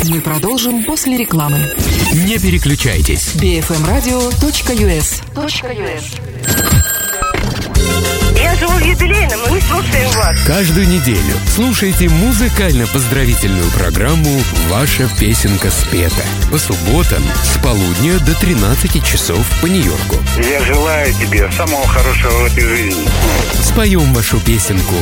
Мы продолжим после рекламы. Не переключайтесь. bfmradio.us. Я живу в юбилейном, мы не слушаем вас. Каждую неделю слушайте музыкально-поздравительную программу «Ваша песенка спета» по субботам с полудня до 13 часов по Нью-Йорку. Я желаю тебе самого хорошего в этой жизни. Споем вашу песенку